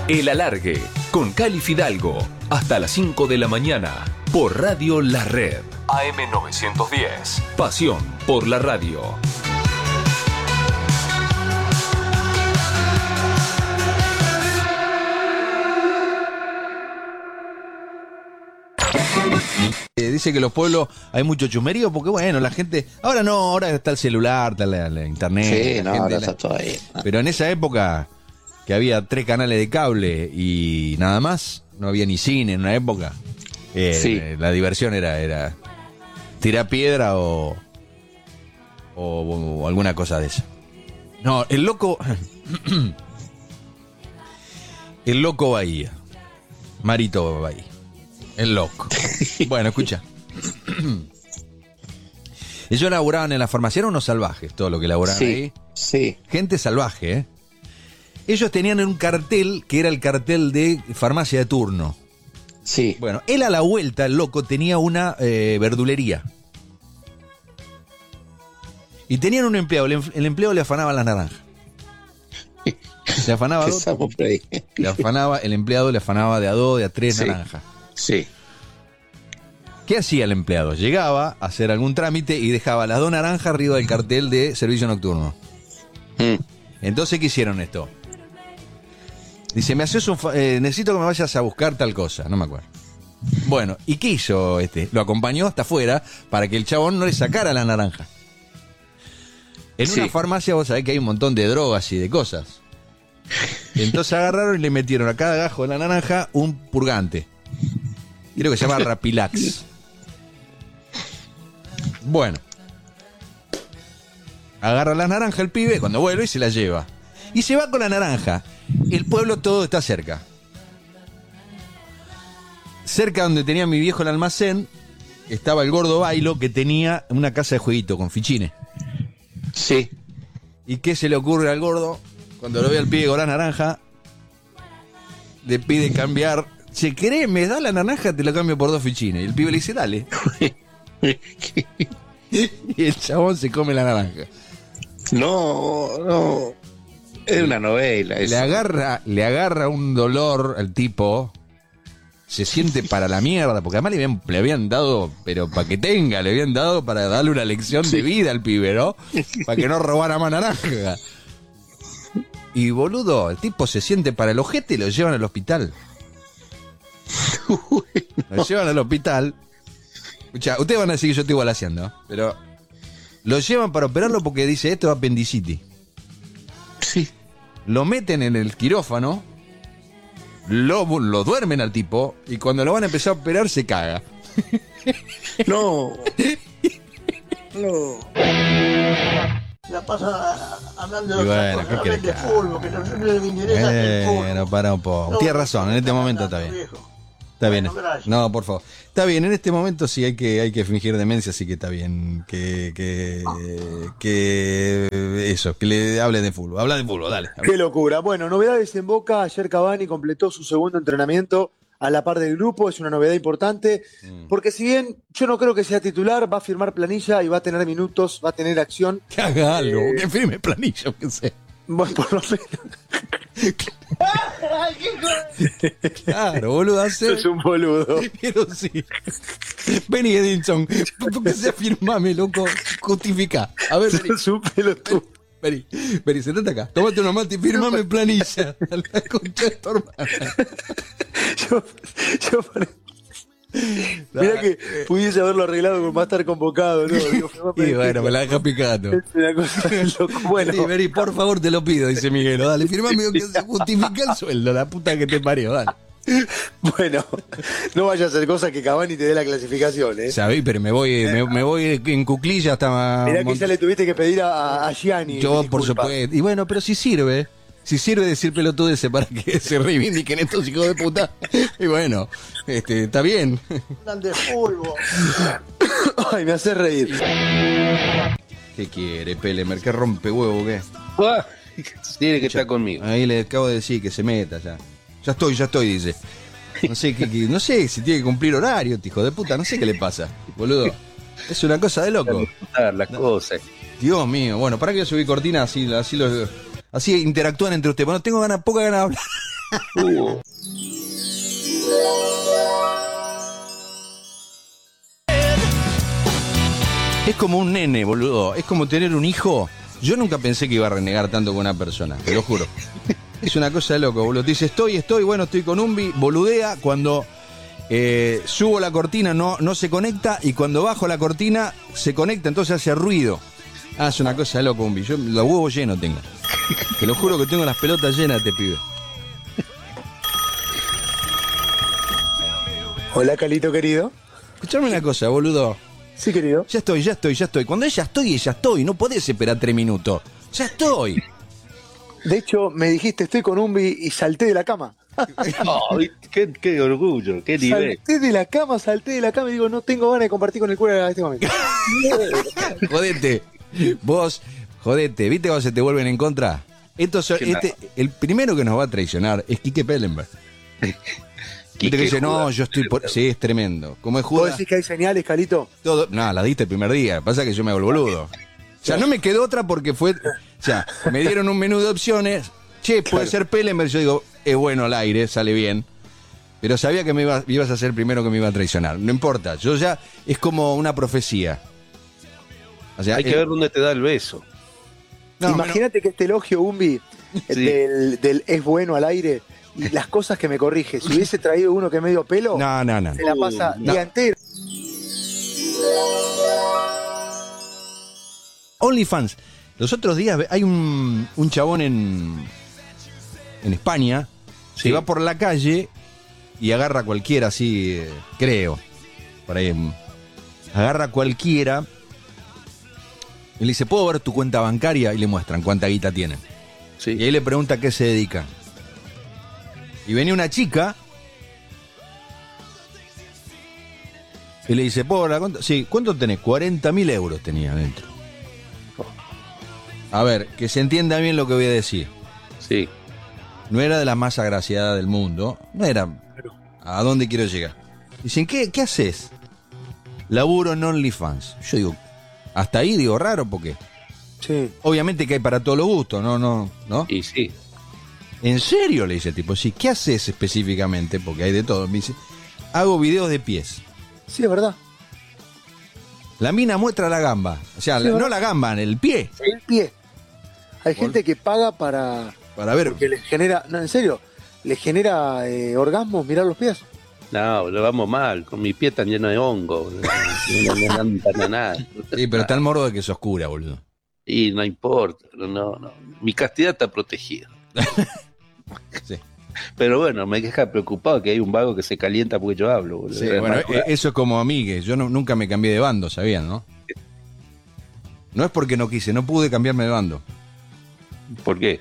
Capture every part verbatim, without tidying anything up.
El Alargue, con Cali Fidalgo, hasta las cinco de la mañana, por Radio La Red. A M novecientos diez, pasión por la radio. Eh, dice que en los pueblos hay mucho chumerío porque, bueno, la gente... Ahora no, ahora está el celular, está la, la internet. Sí, la no, gente, ahora la... está todo ahí. Pero en esa época, que había tres canales de cable y nada más, no había ni cine en una época, eh, Sí. eh, la diversión era, era tirar piedra o, o, o alguna cosa de esa. No, el loco... el loco Bahía. Marito Bahía. El loco. Bueno, escucha. Ellos laburaban en la farmacia, eran unos salvajes, todo lo que laburaban Sí, ahí. sí. Gente salvaje, ¿eh? Ellos tenían un cartel que era el cartel de farmacia de turno. Sí. Bueno, él a la vuelta, el loco, tenía una eh, verdulería. Y tenían un empleado, el, em- el empleado le afanaba las naranjas. Le afanaba dos, Empezamos por ahí. le afanaba, el empleado le afanaba de a dos, de a tres Sí. naranjas. Sí. ¿Qué hacía el empleado? Llegaba a hacer algún trámite y dejaba las dos naranjas arriba del cartel de servicio nocturno. Mm. Entonces, ¿qué hicieron esto? Dice, me haces un fa- eh, necesito que me vayas a buscar tal cosa, no me acuerdo. Bueno, ¿y qué hizo este? Lo acompañó hasta afuera para que el chabón no le sacara la naranja. En Sí. una farmacia vos sabés que hay un montón de drogas y de cosas. Entonces agarraron y le metieron a cada gajo de la naranja un purgante. Creo que se llama Rapilax. Bueno. Agarra la naranja el pibe cuando vuelve y se la lleva. Y se va con la naranja. El pueblo todo está cerca. Cerca donde tenía mi viejo el almacén, estaba el gordo Bailo que tenía una casa de jueguito con fichines. Sí. ¿Y qué se le ocurre al gordo? Cuando lo ve al pibe con la naranja, le pide cambiar. Si querés, me da la naranja, te la cambio por dos fichines. Y el pibe le dice, dale. Y el chabón se come la naranja. No, no. Es una novela. Le eso. agarra, le agarra un dolor al tipo. Se siente para la mierda, porque además le habían, le habían dado, pero para que tenga, le habían dado para darle una lección de vida al pibe, ¿no? Para que no robara más naranja. Y boludo, el tipo se siente para el ojete y lo llevan al hospital. Lo llevan al hospital. Escucha, ustedes van a decir que yo estoy balaseando, pero lo llevan para operarlo porque dice esto es apendicitis. Sí. Lo meten en el quirófano, lo, lo duermen al tipo y cuando lo van a empezar a operar se caga. No. No. La pasa hablando de Y otra bueno, cosa, ¿qué hablen querés de que haga? fútbol, que no no les interesa el fútbol. Bueno, para un poco. No, Tienes no, razón, en este no, momento no, está bien. viejo. Está bien. Bueno, gracias. No, por favor. Está bien, en este momento sí hay que, hay que fingir demencia, así que está bien. Que, que, que eso, que le hable de fútbol. Habla de fútbol, dale. Qué locura. Bueno, novedades en Boca. Ayer Cavani completó su segundo entrenamiento a la par del grupo. Es una novedad importante. Mm. Porque si bien yo no creo que sea titular, va a firmar planilla y va a tener minutos, va a tener acción. Que haga algo, Eh, que firme planillo, que sé. Bueno, por lo menos. Claro, boludo, hace. Es un boludo. Pero sí. Benny Edinson, ¿por qué se firmame, loco? Justifica. A ver, Benny. Es un pelotudo. Vení, vení, sentate acá. Tómate una mate y firmame planilla. A la concha de tu hermana. Yo, yo pare- Mirá que pudiese haberlo arreglado con más estar convocado, ¿no? Digo, Y bueno, me la deja picando. es una cosa de loco. Bueno, Sí, vení, por favor, te lo pido, dice Miguel. Dale, firmame que se justifica el sueldo, la puta que te parió, dale. bueno, no vaya a hacer cosas que Cavani te dé la clasificación, ¿eh? Sabí, pero me voy, me, me voy en cuclilla hasta. Mirá que ya le tuviste que pedir a, a Gianni. Yo, disculpa. por supuesto. Y bueno, pero si sirve. Si sirve decir pelotudeces para que se reivindiquen estos hijos de puta. Y bueno, este, está bien. Hablan de fútbol. Ay, me hace reír. ¿Qué quiere, Pelemer? ¿Qué rompe huevo qué? Ah, tiene que estar conmigo. Ahí le acabo de decir que se meta ya. Ya estoy, ya estoy, dice. No sé, qué, qué- no sé si tiene que cumplir horario, este hijo de puta. No sé qué le pasa, boludo. Es una cosa de loco. Las cosas. Dios mío. Bueno, para que yo subí cortina, así, así, los, así interactúan entre ustedes. Bueno, tengo ganas, poca ganas de hablar. Uh, Es como un nene, boludo. Es como tener un hijo. Yo nunca pensé que iba a renegar tanto con una persona, te lo juro. Es una cosa de loco, boludo. Te dice, estoy, estoy, bueno, estoy con Umbi, boludea. Cuando eh, subo la cortina no, no se conecta y cuando bajo la cortina se conecta, entonces hace ruido. Ah, es una cosa de loco, Umbi. Yo los huevos llenos tengo. Te lo juro que tengo las pelotas llenas de este pibe. Hola, Calito querido. Escuchame una cosa, boludo. Sí, querido. Ya estoy, ya estoy, ya estoy. Cuando ya estoy, ya estoy. No podés esperar tres minutos. Ya estoy. De hecho, me dijiste, estoy con Umbi y salté de la cama. oh, qué, qué orgullo, qué nivel. Salté de la cama, salté de la cama y digo, no tengo ganas de compartir con el cura en este momento. Jodete. Vos, jodete. ¿Viste cuando se te vuelven en contra? Esto so- Qué este, el primero que nos va a traicionar es Quique Pellenberg. Viste que dice, no, yo estoy por... Sí, es tremendo. Como es ¿Vos Judas, decís que hay señales, Calito? todo... No, la diste el primer día. Pasa que yo me hago el boludo. O sea, no me quedó otra porque fue... O sea, me dieron un menú de opciones. Che, puede ser Pellenberg. Yo digo, es bueno al aire, sale bien. Pero sabía que me iba- ibas a ser el primero que me iba a traicionar. No importa. Yo ya... Es como una profecía. O sea, Hay que el- ver dónde te da el beso. No, Imagínate que este elogio, Umbi, Sí. del, del es bueno al aire y las cosas que me corrige. Si hubiese traído uno que es medio pelo, No, no, no. se la pasa No. día entero. OnlyFans. Los otros días hay un, un chabón en, en España Sí. que va por la calle y agarra a cualquiera así, eh, creo. Por ahí. mm, Agarra a cualquiera y le dice, ¿puedo ver tu cuenta bancaria? Y le muestran cuánta guita tienen. Sí. Y ahí le pregunta a qué se dedica. Y venía una chica y le dice, ¿puedo ver la cuenta? Sí, ¿cuánto tenés? cuarenta mil euros tenía adentro. A ver, que se entienda bien lo que voy a decir. Sí. No era de la más agraciada del mundo. No era. ¿A dónde quiero llegar? Dicen, ¿qué, qué haces? Laburo en OnlyFans. Yo digo, hasta ahí digo raro porque Sí. obviamente que hay para todos los gustos, no, no, ¿no? Y sí. ¿En serio? Le dice el tipo, sí, ¿qué haces específicamente? Porque hay de todo. Me dice, hago videos de pies. Sí, es verdad. La mina muestra la gamba. O sea, Sí, la- no ¿verdad? la gamba, el pie. El pie. Hay gente que paga para... Para ver. Porque les genera... No, en serio. Les genera eh, orgasmos mirar los pies. No, lo vamos mal. Con mi pie tan lleno de hongo. No me dan para nada. Sí, pero está el morro de que es oscura, boludo. Y no importa. No, no, no. Mi castidad está protegida. Sí. Pero bueno, me deja preocupado que hay un vago que se calienta porque yo hablo. boludo. Sí, Es bueno, más, eh, eso es como amigues. Yo no- nunca me cambié de bando, ¿sabían, no? No es porque no quise, no pude cambiarme de bando. ¿Por qué?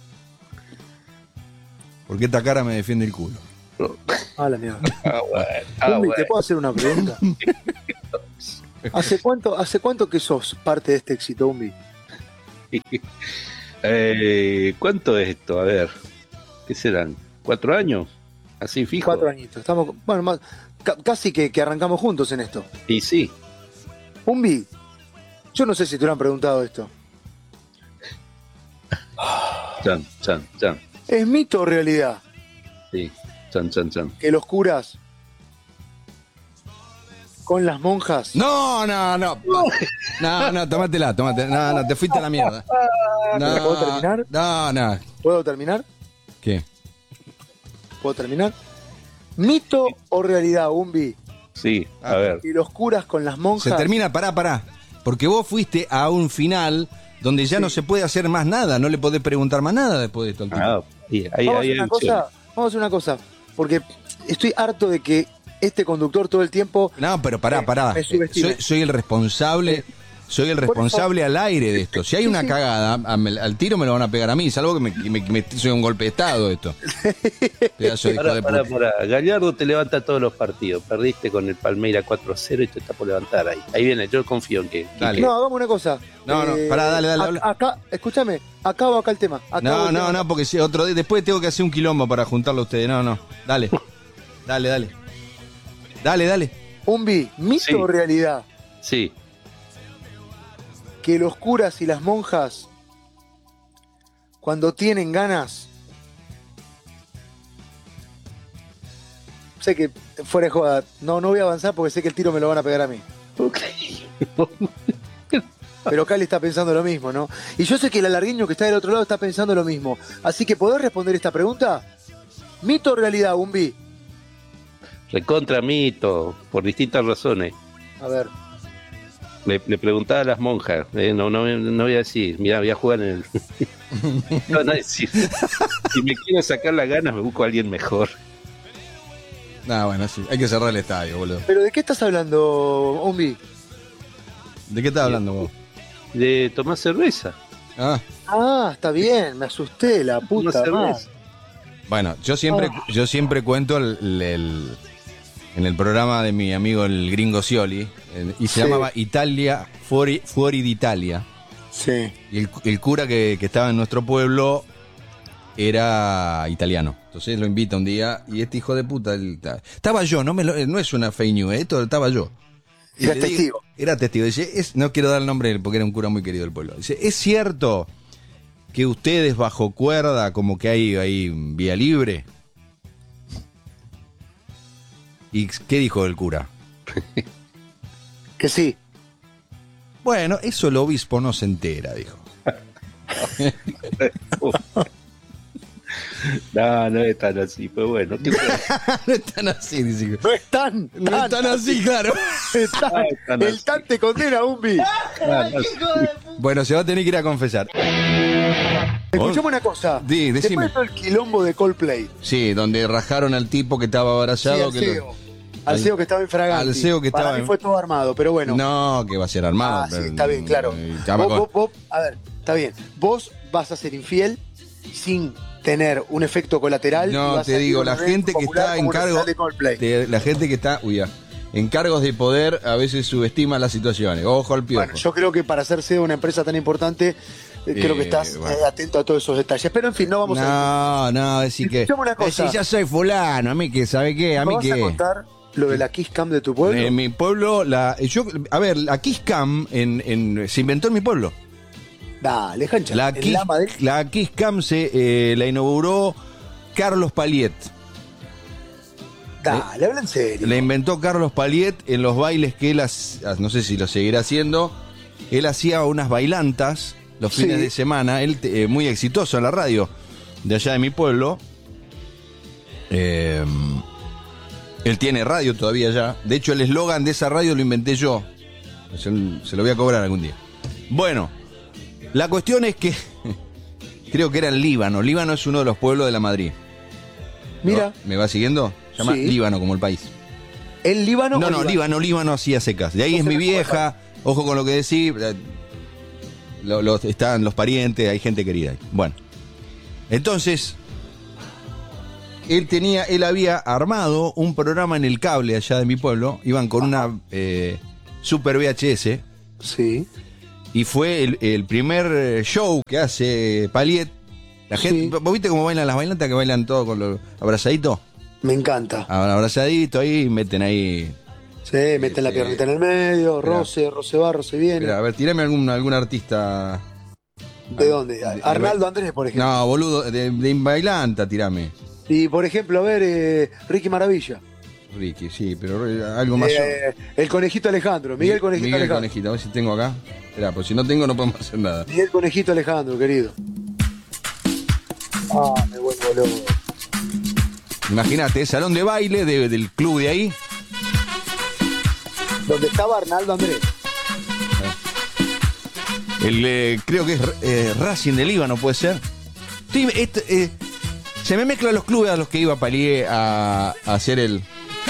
Porque esta cara me defiende el culo. Ah, la mierda. Ah, bueno. Ah, Umbi, bueno. ¿te puedo hacer una pregunta? ¿Hace cuánto, ¿Hace cuánto que sos parte de este éxito, Umbi? Eh, ¿Cuánto es esto? A ver, ¿qué serán? ¿Cuatro años? Así fijo. Cuatro añitos. Estamos, bueno, más, ca- casi que, que arrancamos juntos en esto. Y sí. Umbi, yo no sé si te hubieran preguntado esto. Chan, chan, chan. ¿Es mito o realidad Sí, chan, chan, chan. que los curas con las monjas... No, no, no. No, no, tómatela, tómatela. No, no, te fuiste a la mierda. No, ¿Puedo terminar? No, no. ¿Puedo terminar? ¿Qué? ¿Puedo terminar? ¿Mito o realidad, Umbi? Sí, a Ah, ver. Que los curas con las Se monjas... termina, pará, pará. Porque vos fuiste a un final donde ya no se puede hacer más nada. No le podés preguntar más nada después de esto al tipo. Ah, sí, ahí, Vamos a ahí hacer una hay cosa, vamos a hacer una cosa, porque estoy harto de que este conductor todo el tiempo... No, pero pará, Me- pará. me subestime. Soy, soy el responsable. Soy el responsable al aire de esto. Si hay una cagada, a- me- al tiro me lo van a pegar a mí. Salvo que me, que me, que me soy un golpe de estado esto. Pedazo de hijo Pará, de pará, puta. pará. Gallardo te levanta todos los partidos. Perdiste con el Palmeira cuatro a cero y te está por levantar ahí. Ahí viene, yo confío en que. Dale. No, hagamos una cosa. No, no, pará, dale, dale, a- habla. Acá, escúchame, acabo acá el tema. acabo No, el no, tema. no, porque si otro día, después tengo que hacer un quilombo para juntarlo a ustedes. No, no. Dale. Dale, dale. Dale, dale. Umbi, ¿mito Sí. o realidad? Sí, Que los curas y las monjas, cuando tienen ganas, sé que fuera de joda, no, no voy a avanzar porque sé que el tiro me lo van a pegar a mí. Ok. Pero Cali está pensando lo mismo, ¿no? Y yo sé que el alargueño que está del otro lado está pensando lo mismo. Así que, ¿podés responder esta pregunta? ¿Mito o realidad, Bumbi? Recontra mito, por distintas razones. A ver. Le, le preguntaba a las monjas, eh, no, no, no voy a decir, mira, voy a jugar en el... no, no decir. Si me quiero sacar las ganas, me busco a alguien mejor. Ah, bueno, sí. Hay que cerrar el estadio, boludo. ¿Pero de qué estás hablando, Bumbi? ¿De qué estás hablando vos? De tomar cerveza. Ah, Ah, está bien, me asusté, la puta Tomar madre. cerveza. bueno, yo siempre, Oh. yo siempre cuento el, el- en el programa de mi amigo el gringo Scioli, eh, y se Sí. llamaba Italia, Fuori, Fuori d'Italia. Sí. Y el, el cura que, que estaba en nuestro pueblo era italiano. Entonces lo invita un día y este hijo de puta... él- estaba yo, no, me lo- no es una fake news, esto estaba yo. Y Era le digo- testigo. Era testigo. Dice, es, no quiero dar el nombre porque era un cura muy querido del pueblo. Dice, ¿es cierto que ustedes bajo cuerda como que hay, hay vía libre? ¿Y qué dijo el cura? Que sí. Bueno, eso el obispo no se entera, dijo. No, no es tan así, pero bueno. ¿qué puedo? No están así, dice. No están. No están así, claro. Están. No están El así. tan te condena, Bumbi. Ah, no, sí. Bueno, se va a tener que ir a confesar. Escuchame una cosa. Di, decime. Después de todo el quilombo de Coldplay. Sí, donde rajaron al tipo que estaba Sí, abrazado. al que lo- CEO. Al CEO que estaba infraganti. al CEO que Para estaba mí en- fue todo armado, pero bueno. No, que va a ser armado. Ah, sí, pero- está bien, claro. y estaba Vos, con- vos- vos- a ver, está bien. Vos vas a ser infiel sin tener un efecto colateral. y No, vas te a digo, ir a la un evento gente que popular está en como una cargo, final de Coldplay. de- la gente que está, uy, ya, en cargos de poder a veces subestima las situaciones. Ojo al piojo. Bueno, yo creo que para ser C E O de una empresa tan importante, eh, creo que estás bueno. eh, atento a todos esos detalles. Pero en fin, no vamos a... No, no, decir que. Escuchame una cosa. decir, ya soy fulano, a mí que, ¿sabe qué? A ¿Me mí vas que. a contar lo de la Kiss Cam de tu pueblo? En mi pueblo, la, yo, a ver, la Kiss Cam en, en- se inventó en mi pueblo. Dale, Jancha. La en Kiss, la Madrid. la Kiss Cam se eh, la inauguró Carlos Paliet. Dale, habla en serio. La inventó Carlos Paliet en los bailes que él, hac- no sé si lo seguirá haciendo, él hacía unas bailantas los Sí. fines de semana, él eh, muy exitoso en la radio de allá de mi pueblo. Eh, él tiene radio todavía ya. De hecho, el eslogan de esa radio lo inventé yo. Se, se lo voy a cobrar algún día. Bueno, la cuestión es que creo que era el Líbano. Líbano es uno de los pueblos de la Madrid. Mira, ¿Me va siguiendo? Se llama Sí. Líbano como el país. ¿el Líbano? No, o no, Líbano, Líbano así a secas. De ahí es Entonces mi no vieja. Ojo con lo que decís. eh, lo- lo- están los parientes, hay gente querida ahí. Bueno. Entonces, él tenía, él había armado un programa en el cable allá de mi pueblo. Iban con una eh, Super V H S. Sí. Y fue el, el primer eh, show que hace Paliet. La gente, Sí. ¿vos viste cómo bailan las bailantas que bailan todo con los abrazaditos? Me encanta. Abrazaditos ahí, meten ahí. Sí, meten la sí. piernita en el medio, Espera. roce, roce va, roce viene. Espera, a ver, tirame algún, algún artista. ¿De dónde? de- Arnaldo Andrés, por ejemplo. No, boludo, de, de bailanta, tirame. Y por ejemplo, a ver, eh, Ricky Maravilla. Ricky, sí, pero eh, algo más. Eh, el Conejito Alejandro, Miguel Conejito Miguel Alejandro. Conejito, a ver si tengo acá. Espera, pues si no tengo no podemos hacer nada. Miguel Conejito Alejandro, querido. Ah, me vuelvo loco. Imagínate, salón de baile de- del club de ahí. Donde estaba Arnaldo Andrés. El, eh, creo que es eh, Racing del Líbano, puede ser. Sí, este, eh, se me mezclan los clubes a los que iba Palié a, a hacer el.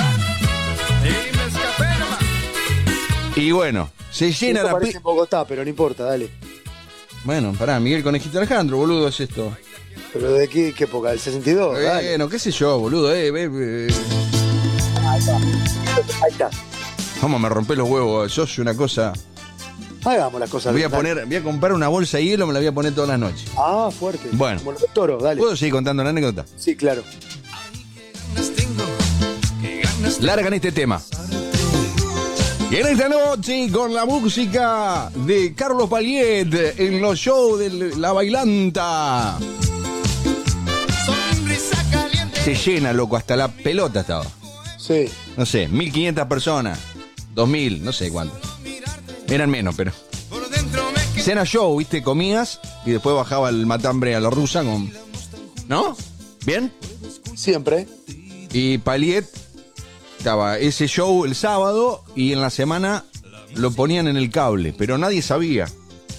Y bueno, se llena Esto la parece pi- en Bogotá, pero no importa, dale. Bueno, pará, Miguel Conejito Alejandro, boludo, es esto. ¿Pero de qué, qué época? ¿Del sesenta y dos? Dale. Bueno, qué sé yo, boludo, eh, eh, eh. Ahí está. Ahí está. Vamos, me rompé los huevos, sos una cosa. Hagamos las cosas Voy a bien, dale. poner, voy a comprar una bolsa de hielo, me la voy a poner todas las noches. Ah, fuerte. Bueno. Como los de Toro, dale. ¿Puedo seguir contando la anécdota? Sí, claro. Largan este tema. Y en esta noche, con la música de Carlos Paliet en los shows de La Bailanta. Se llena, loco, hasta la pelota estaba. Sí. No sé, mil quinientas personas, dos mil, no sé cuántos. Eran menos, pero... Cena show, viste, comías y después bajaba el matambre a la rusa con... ¿No? ¿Bien? Siempre. Y Paliet estaba ese show el sábado y en la semana lo ponían en el cable, pero nadie sabía.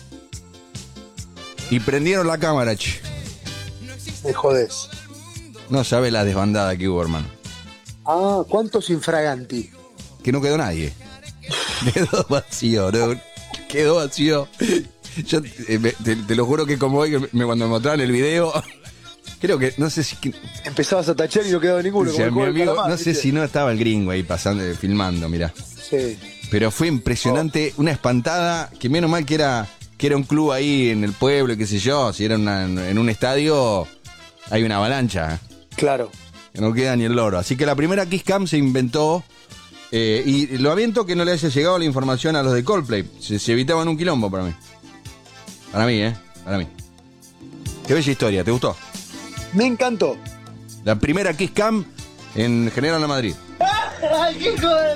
Y prendieron la cámara, che. Me jodés. No sabe la desbandada que hubo, hermano. Ah, ¿cuántos infraganti? Que no quedó nadie. Quedó vacío, ¿no? Quedó vacío. Yo eh, me- te, te lo juro que como hoy, que me, cuando me mostraron el video, creo que, no sé si... que- Empezabas a tachar y no quedaba ninguno. o sea, como mi el juego del amigo, calamar, no sé ¿viste? si no estaba el gringo ahí pasando, eh, filmando, mirá. Sí. Pero fue impresionante, una espantada, que menos mal que era, que era un club ahí en el pueblo, qué sé yo, si era una- en un estadio, hay una avalancha, ¿eh? Claro. Que no queda ni el loro. Así que la primera Kiss Cam se inventó, eh, y lo aviento que no le haya llegado la información a los de Coldplay, se, se evitaban un quilombo para mí. Para mí, ¿eh? Para mí. Qué bella historia, ¿te gustó? Me encantó. La primera Kiss Cam en General La Madrid. ¡Ay, qué hijo de